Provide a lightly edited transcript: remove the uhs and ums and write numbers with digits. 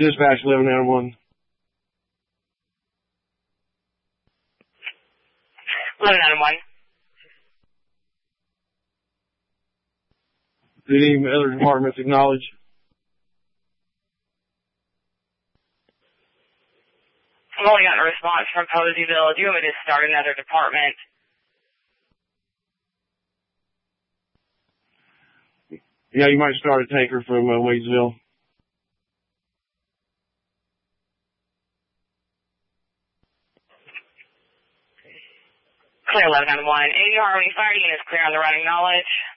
Dispatch 1191. 1191. Did any other departments acknowledge? I've only gotten a response from Poseyville. Do you want me to start another department? Yeah, you might start a tanker from Wadesville. Clear 1191. 80 Harmony Fire Unit is clear on the running knowledge.